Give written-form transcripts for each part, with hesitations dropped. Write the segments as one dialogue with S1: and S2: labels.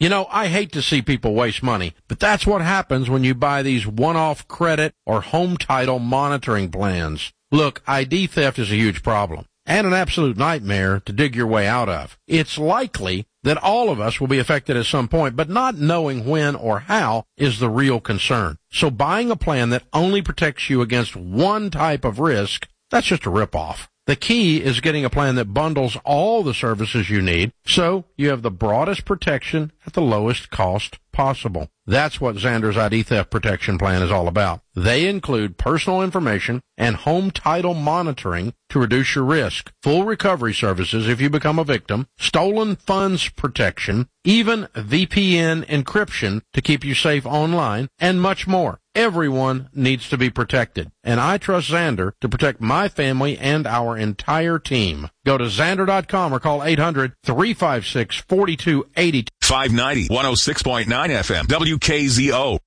S1: You know, I hate to see people waste money, but that's what happens when you buy these one-off credit or home title monitoring plans. Look, ID theft is a huge problem and an absolute nightmare to dig your way out of. It's likely that all of us will be affected at some point, but not knowing when or how is the real concern. So buying a plan that only protects you against one type of risk, that's just a ripoff. The key is getting a plan that bundles all the services you need, so you have the broadest protection at the lowest cost possible. That's what Xander's ID Theft Protection Plan is all about. They include personal information and home title monitoring to reduce your risk, full recovery services if you become a victim, stolen funds protection, even VPN encryption to keep you safe online, and much more. Everyone needs to be protected, and I trust Xander to protect my family and our entire team. Go to Xander.com or call 800-356-4282.
S2: 590, 106.9 FM, WKZO.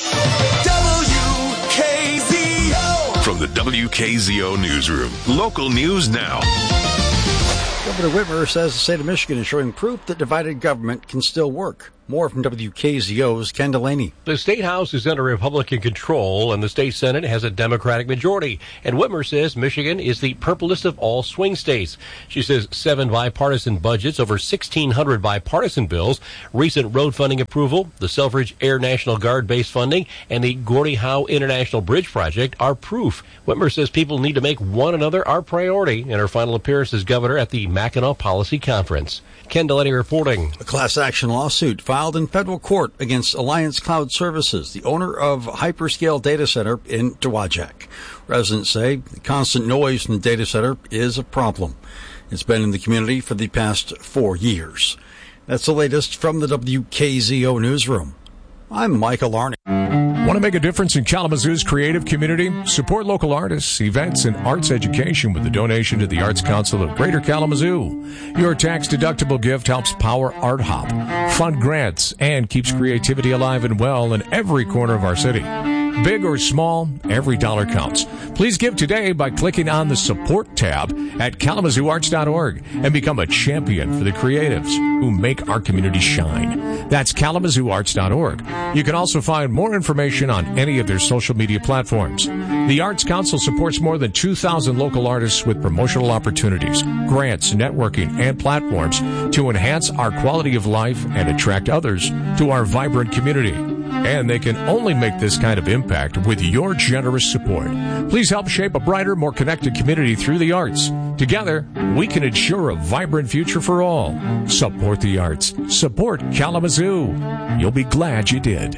S2: WKZO. From the WKZO Newsroom, local news now.
S3: Governor Whitmer says the state of Michigan is showing proof that divided government can still work. More from WKZO's Ken Delaney.
S4: The State House is under Republican control, and the state Senate has a Democratic majority. And Whitmer says Michigan is the purplest of all swing states. She says 7 bipartisan budgets, over 1,600 bipartisan bills, recent road funding approval, the Selfridge Air National Guard base funding, and the Gordie Howe International Bridge project are proof. Whitmer says people need to make one another our priority in her final appearance as governor at the Mackinac Policy Conference. Ken Delaney reporting.
S3: A class action lawsuit filed in federal court against Alliance Cloud Services, the owner of hyperscale data center in Dowagiac. Residents say the constant noise from the data center is a problem. It's been in the community for the past 4 years. That's the latest from the WKZO Newsroom. I'm Michael Arney.
S5: Want to make a difference in Kalamazoo's creative community? Support local artists, events, and arts education with a donation to the Arts Council of Greater Kalamazoo. Your tax-deductible gift helps power Art Hop, fund grants, and keeps creativity alive and well in every corner of our city. Big or small, every dollar counts. Please give today by clicking on the Support tab at KalamazooArts.org and become a champion for the creatives who make our community shine. That's KalamazooArts.org. You can also find more information on any of their social media platforms. The Arts Council supports more than 2,000 local artists with promotional opportunities, grants, networking, and platforms to enhance our quality of life and attract others to our vibrant community. And they can only make this kind of impact with your generous support. Please help shape a brighter, more connected community through the arts. Together, we can ensure a vibrant future for all. Support the arts. Support Kalamazoo. You'll be glad you did.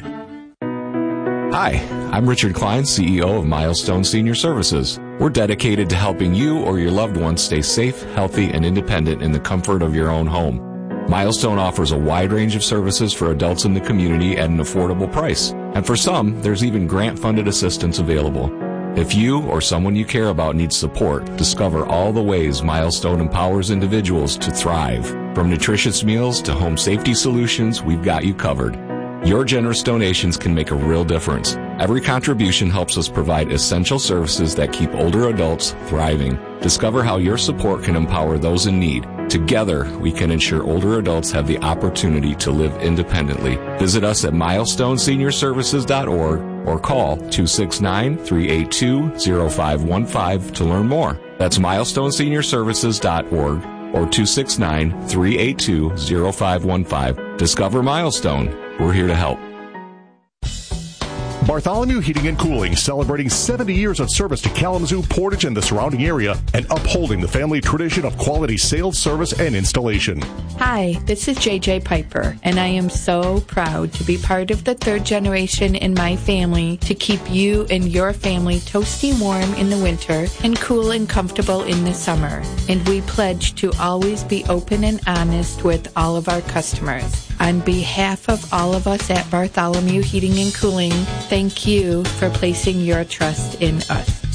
S6: Hi, I'm Richard Klein, CEO of Milestone Senior Services. We're dedicated to helping you or your loved ones stay safe, healthy, and independent in the comfort of your own home. Milestone offers a wide range of services for adults in the community at an affordable price. And for some, there's even grant-funded assistance available. If you or someone you care about needs support, discover all the ways Milestone empowers individuals to thrive. From nutritious meals to home safety solutions, we've got you covered. Your generous donations can make a real difference. Every contribution helps us provide essential services that keep older adults thriving. Discover how your support can empower those in need. Together, we can ensure older adults have the opportunity to live independently. Visit us at milestoneseniorservices.org or call 269-382-0515 to learn more. That's milestoneseniorservices.org or 269-382-0515. Discover Milestone. We're here to help.
S7: Bartholomew Heating and Cooling, celebrating 70 years of service to Kalamazoo, Portage, and the surrounding area, and upholding the family tradition of quality sales, service, and installation.
S8: Hi, this is JJ Piper, and I am so proud to be part of the third generation in my family to keep you and your family toasty warm in the winter and cool and comfortable in the summer. And we pledge to always be open and honest with all of our customers. On behalf of all of us at Bartholomew Heating and Cooling, thank you for placing your trust in us.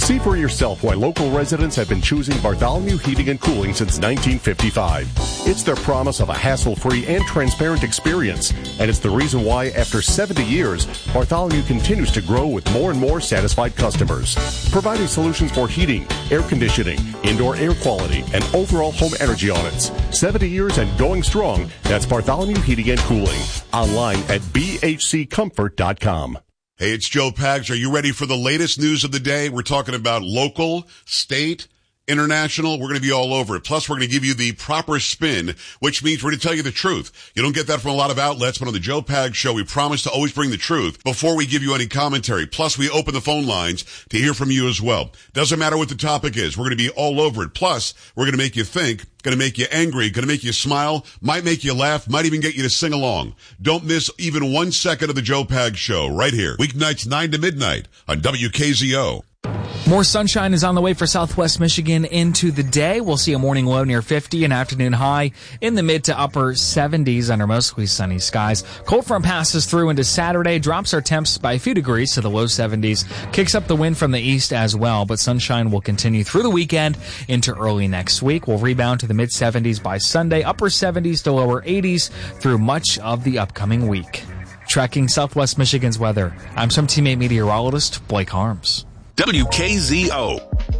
S7: See for yourself why local residents have been choosing Bartholomew Heating and Cooling since 1955. It's their promise of a hassle-free and transparent experience, and it's the reason why, after 70 years, Bartholomew continues to grow with more and more satisfied customers, providing solutions for heating, air conditioning, indoor air quality, and overall home energy audits. 70 years and going strong. That's Bartholomew Heating and Cooling. Online at bhccomfort.com.
S9: Hey, it's Joe Pags. Are you ready for the latest news of the day? We're talking about local, state, international. We're going to be all over it. Plus, we're going to give you the proper spin, which means we're going to tell you the truth. You don't get that from a lot of outlets, but on the Joe Pags Show, we promise to always bring the truth before we give you any commentary. Plus, we open the phone lines to hear from you as well. Doesn't matter what the topic is. We're going to be all over it. Plus, we're going to make you think, going to make you angry, going to make you smile, might make you laugh, might even get you to sing along. Don't miss even 1 second of the Joe Pags Show right here. Weeknights 9 to midnight on WKZO.
S10: More sunshine is on the way for Southwest Michigan into the day. We'll see a morning low near 50, an afternoon high in the mid to upper 70s under mostly sunny skies. Cold front passes through into Saturday, drops our temps by a few degrees to the low 70s, kicks up the wind from the east as well, but sunshine will continue through the weekend into early next week. We'll rebound to the mid 70s by Sunday, upper 70s to lower 80s through much of the upcoming week. Tracking Southwest Michigan's weather, I'm some teammate meteorologist Blake Harms.
S2: WKZO.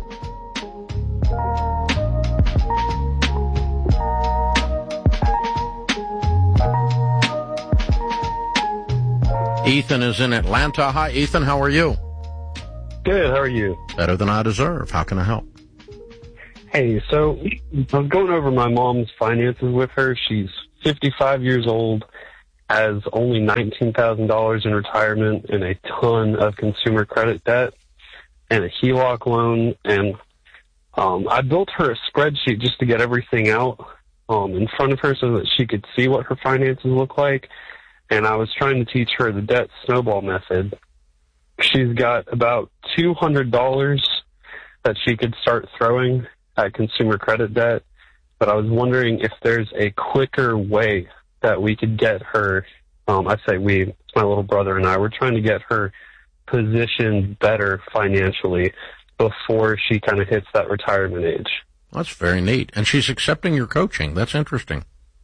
S1: Ethan is in Atlanta. Hi, Ethan. How are you?
S11: Good. How are you?
S1: Better than I deserve. How can I help?
S11: Hey, so I was going over my mom's finances with her. She's 55 years old, has only $19,000 in retirement and a ton of consumer credit debt and a HELOC loan. And I built her a spreadsheet just to get everything out in front of her so that she could see what her finances look like. And I was trying to teach her the debt snowball method. She's got about $200 that she could start throwing at consumer credit debt. But I was wondering if there's a quicker way that we could get her, I say we, it's my little brother and I, we're trying to get her positioned better financially before she kind of hits that retirement age.
S1: That's very neat. And she's accepting your coaching. That's interesting.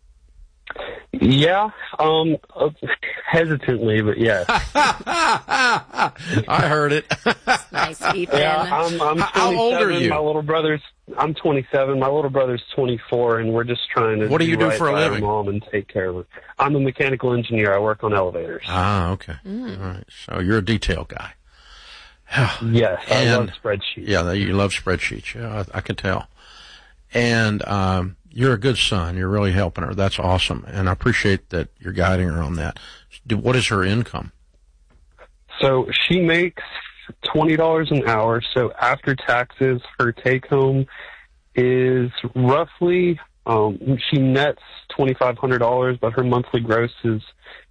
S11: Yeah, hesitantly, but yes.
S1: I heard it.
S12: Nice, Ethan.
S11: Yeah, I'm 27.
S1: How old are you?
S11: I'm 27. My little brother's 24, and we're just trying to
S1: What do you do
S11: right
S1: for a
S11: by
S1: living?
S11: Our mom and take care of her. I'm a mechanical engineer. I work on elevators.
S1: Ah, okay. All right. So you're a detail guy.
S11: Yes, I love spreadsheets.
S1: Yeah, you love spreadsheets. Yeah, I can tell. And you're a good son. You're really helping her. That's awesome. And I appreciate that you're guiding her on that. What is her income?
S11: So she makes $20 an hour. So after taxes, her take-home is roughly, she nets $2,500, but her monthly gross is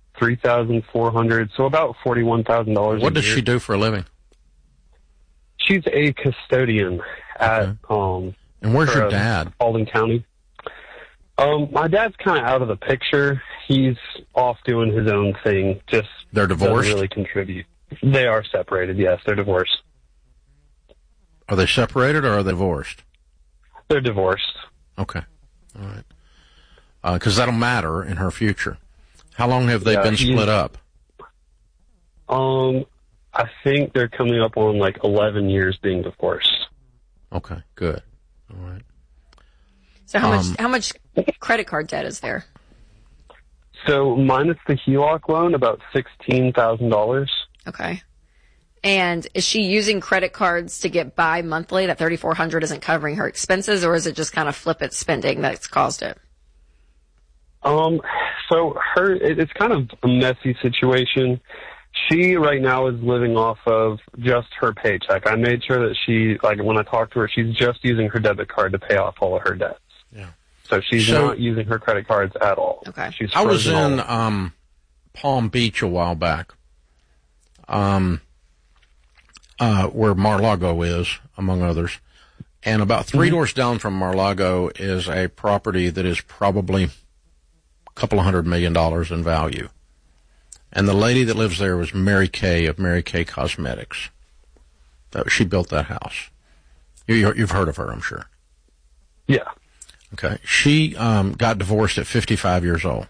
S11: $3,400, so about $41,000.
S1: What does she do for a living?
S11: She's a custodian at
S1: and where's your dad?
S11: Alden County. My dad's kind of out of the picture. He's off doing his own thing. Just
S1: they're divorced.
S11: Doesn't really contribute. They are separated. Yes, they're divorced.
S1: Are they separated or are they divorced?
S11: They're divorced.
S1: Okay, all right. Because that'll matter in her future. How long have they been split up?
S11: I think they're coming up on like 11 years being divorced.
S1: Okay, good. All right.
S12: So how much credit card debt is there?
S11: So minus the HELOC loan, about $16,000.
S12: Okay. And is she using credit cards to get by monthly? That $3,400 isn't covering her expenses, or is it just kind of flip it spending that's caused it?
S11: So it's kind of a messy situation. She right now is living off of just her paycheck. I made sure that she, like when I talked to her, she's just using her debit card to pay off all of her debts.
S1: Yeah.
S11: So she's not using her credit cards at all.
S12: Okay.
S1: I was in Palm Beach a while back, where Mar-Lago is, among others. And about three doors down from Mar-Lago is a property that is probably a couple of $100 million in value. And the lady that lives there was Mary Kay of Mary Kay Cosmetics. She built that house. You've heard of her, I'm sure.
S11: Yeah.
S1: Okay. She got divorced at 55 years old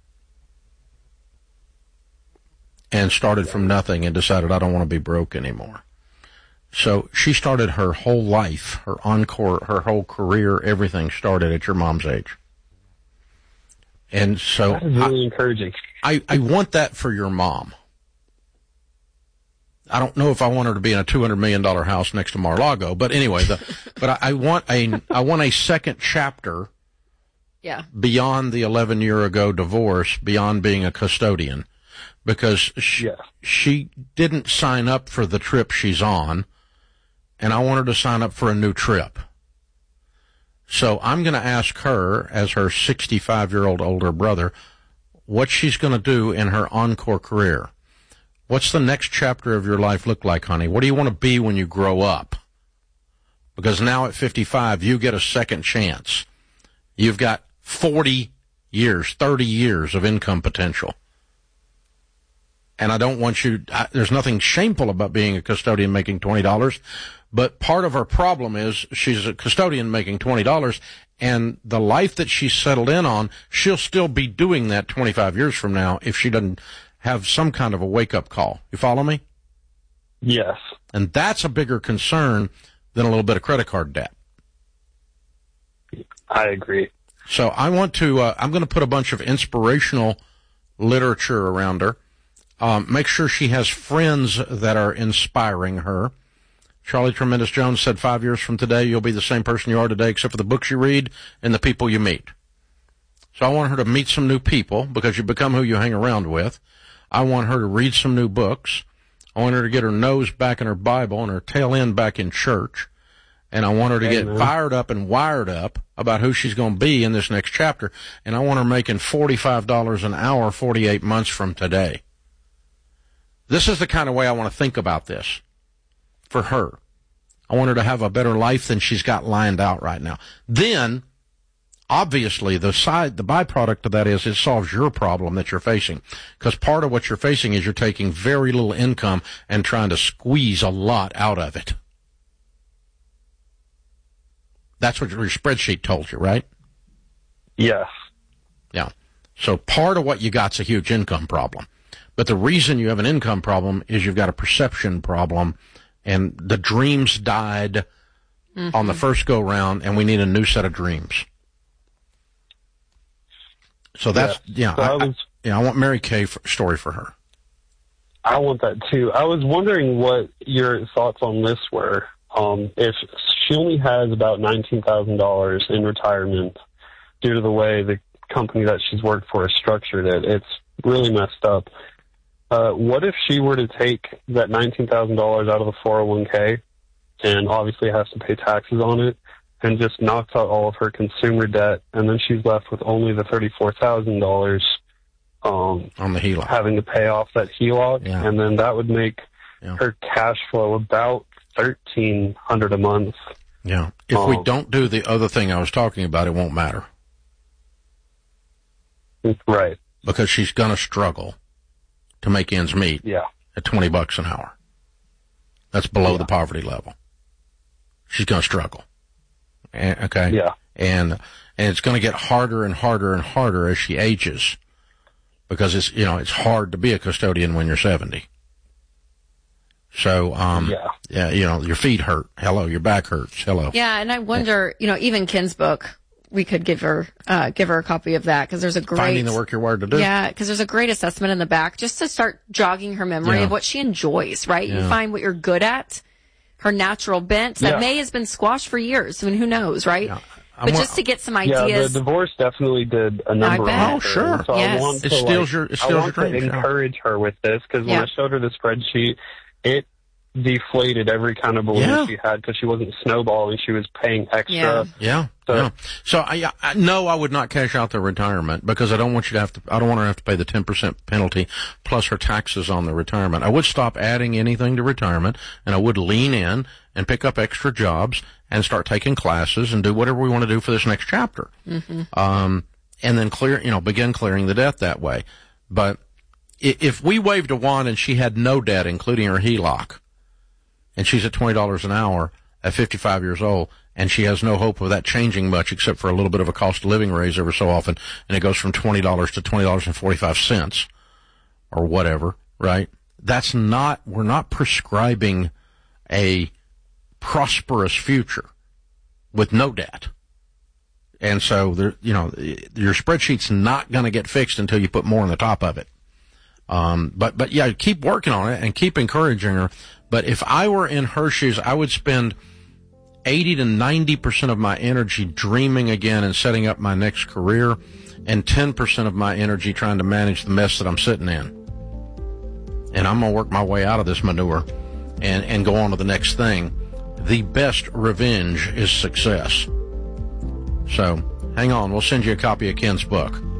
S1: and started from nothing and decided, I don't want to be broke anymore. So she started her whole life, her encore, her whole career, everything started at your mom's age. And so
S11: that is really encouraging.
S1: I want that for your mom. I don't know if I want her to be in a $200 million house next to Mar-a-Lago, but anyway, but I want a second chapter.
S12: Yeah.
S1: Beyond the 11-year ago divorce, beyond being a custodian, because she didn't sign up for the trip she's on, and I want her to sign up for a new trip. So I'm going to ask her, as her 65-year-old older brother, what she's going to do in her encore career. What's the next chapter of your life look like, honey? What do you want to be when you grow up? Because now at 55, you get a second chance. You've got 40 years, 30 years of income potential. And I don't want you, there's nothing shameful about being a custodian making $20, but part of her problem is she's a custodian making $20, and the life that she's settled in on, she'll still be doing that 25 years from now if she doesn't have some kind of a wake-up call. You follow me?
S11: Yes.
S1: And that's a bigger concern than a little bit of credit card debt.
S11: I agree.
S1: So I want to, I'm going to put a bunch of inspirational literature around her. Make sure she has friends that are inspiring her. Charlie Tremendous Jones said 5 years from today, you'll be the same person you are today, except for the books you read and the people you meet. So I want her to meet some new people, because you become who you hang around with. I want her to read some new books. I want her to get her nose back in her Bible and her tail end back in church. And I want her to get fired up and wired up about who she's going to be in this next chapter. And I want her making $45 an hour 48 months from today. This is the kind of way I want to think about this for her. I want her to have a better life than she's got lined out right now. Then, obviously, the byproduct of that is it solves your problem that you're facing. Because part of what you're facing is you're taking very little income and trying to squeeze a lot out of it. That's what your spreadsheet told you, right?
S11: Yes.
S1: Yeah. So part of what you got's a huge income problem. But the reason you have an income problem is you've got a perception problem, and the dreams died on the first go-round, and we need a new set of dreams. So that's, I want Mary Kay story for her.
S11: I want that too. I was wondering what your thoughts on this were. If she only has about $19,000 in retirement due to the way the company that she's worked for has structured it, it's really messed up. What if she were to take that $19,000 out of the 401k and obviously has to pay taxes on it and just knocks out all of her consumer debt, and then she's left with only the $34,000
S1: on the HELOC,
S11: having to pay off that HELOC, and then that would make her cash flow about $1,300 a month.
S1: Yeah. If we don't do the other thing I was talking about, it won't matter.
S11: Right.
S1: Because she's going to struggle to make ends meet at $20 an hour. That's below the poverty level. She's going to struggle. Okay?
S11: Yeah.
S1: And it's going to get harder and harder and harder as she ages, because it's hard to be a custodian when you're 70. So, your feet hurt. Hello. Your back hurts. Hello.
S12: Yeah. And I wonder, even Ken's book, we could give her a copy of that, because there's a great
S1: Finding the Work You're Wired to Do.
S12: Yeah, because there's a great assessment in the back just to start jogging her memory of what she enjoys. Right, you find what you're good at, her natural bent that may has been squashed for years. I mean, who knows, right? Yeah. But just to get some ideas.
S11: Yeah, the divorce definitely did a number on her.
S1: Oh, sure.
S11: So
S12: yes.
S11: I want
S1: it steals your dreams.
S11: To encourage her with this, because when I showed her the spreadsheet, it deflated every kind of balloon she had, because she wasn't snowballing, she was paying extra. So I would not cash out the retirement, because I don't want her to have to pay the 10% penalty plus her taxes on the retirement. I would stop adding anything to retirement, and I would lean in and pick up extra jobs and start taking classes and do whatever we want to do for this next chapter. And then begin clearing the debt that way. But if we waved a wand and she had no debt, including her HELOC,
S1: and she's at $20 an hour at 55 years old, and she has no hope of that changing much except for a little bit of a cost of living raise every so often, and it goes from $20 to $20.45 or whatever, right? We're not prescribing a prosperous future with no debt. And so, your spreadsheet's not going to get fixed until you put more on the top of it. But yeah, keep working on it and keep encouraging her. But if I were in her shoes, I would spend 80 to 90% of my energy dreaming again and setting up my next career, and 10% of my energy trying to manage the mess that I'm sitting in. And I'm going to work my way out of this manure and go on to the next thing. The best revenge is success. So hang on. We'll send you a copy of Ken's book.